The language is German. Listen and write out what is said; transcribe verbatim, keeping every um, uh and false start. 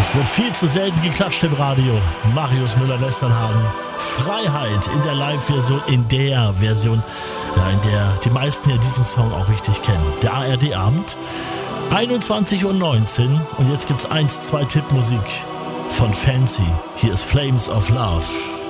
Es wird viel zu selten geklatscht im Radio. Marius Müller-Westernhagen. Freiheit in der Live-Version, in der Version, ja, in der die meisten ja diesen Song auch richtig kennen. Der A R D-Abend, einundzwanzig Uhr neunzehn. Und jetzt gibt's eins, zwei Tippmusik von Fancy. Hier ist Flames of Love.